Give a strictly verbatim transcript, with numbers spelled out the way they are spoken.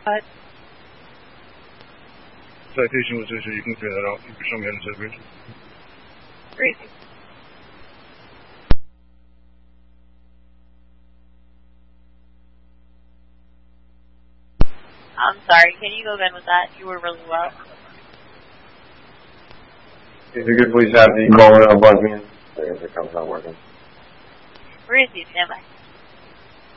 Uh, Citation was issued. You can clear that out. You can show me on the citation. Great. I'm sorry, can you go again with that? You were really low. If you could please have the caller unplug me. I guess the com's not working. Where is he? Stand by.